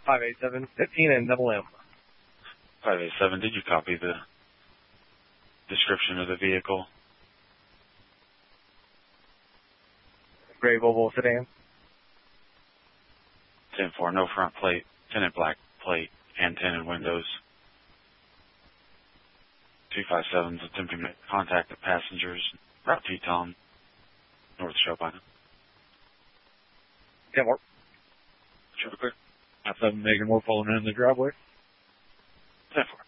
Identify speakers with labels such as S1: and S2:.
S1: 587-15 and double M.
S2: 587, did you copy the description of the vehicle?
S1: Gray Volvo sedan.
S2: 10-4, no front plate, tinted black plate, and tinted windows. 257 is attempting to contact the passengers. Route Teton, North Chopina.
S1: 10-4.
S2: Should be clear.
S3: 5-7, making more pulling in the driveway.
S2: 10-4.